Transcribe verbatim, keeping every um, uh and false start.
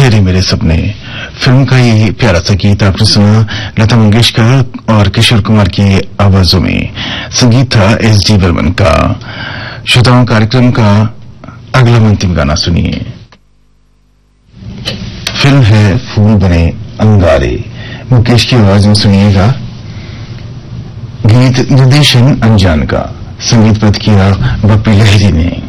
तेरे मेरे सपने फिल्म का ये प्यारा सा गीत आपने सुना लता मंगेशकर और किशोर कुमार की आवाजों में। संगीत था एस डी बर्मन का। श्रोताओं, कार्यक्रम का अगला अंतिम गाना सुनिए। फिल्म है फूल बने अंगारे, मुकेश की आवाज में सुनिएगा। गीत निर्देशन अनजान का, संगीत पद किया बप्पी लहरी ने।